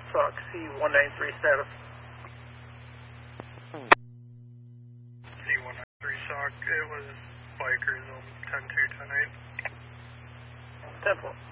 Sock C193 status. C193 Sock, it was bikers on 10-2, 10-8. 10-4.